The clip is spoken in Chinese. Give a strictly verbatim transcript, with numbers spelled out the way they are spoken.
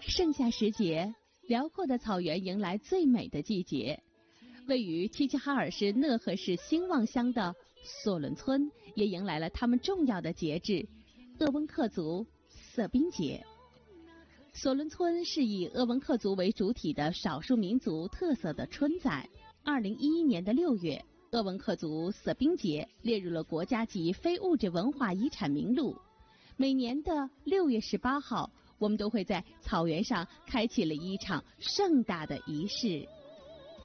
盛夏时节，辽阔的草原迎来最美的季节。位于齐齐哈尔市讷河市兴旺乡的索伦村也迎来了他们重要的节日——鄂温克族色宾节。索伦村是以鄂温克族为主体的少数民族特色的村寨。二零一一年的六月，鄂温克族色宾节列入了国家级非物质文化遗产名录。每年的六月十八号，我们都会在草原上开启了一场盛大的仪式。